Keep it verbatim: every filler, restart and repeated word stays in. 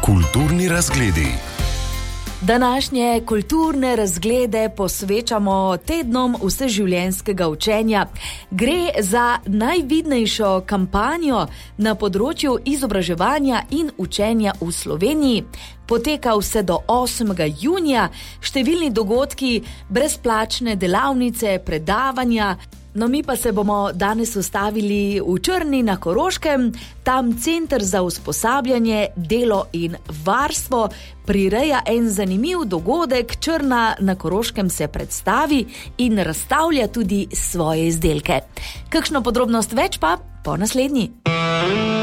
Kulturni razgledi. Današnje kulturne razglede posvečamo tednom vseživljenjskega učenja. Gre za najvidnejšo kampanjo na področju izobraževanja in učenja v Sloveniji. Poteka vse do osmega junija, številni dogodki, brezplačne delavnice, predavanja. No, mi pa se bomo danes ustavili v Črni na Koroškem. Tam Center za usposabljanje, delo in varstvo prireja en zanimiv dogodek. Črna na Koroškem se predstavi in razstavlja tudi svoje izdelke. Kakšno podrobnost več pa po naslednji.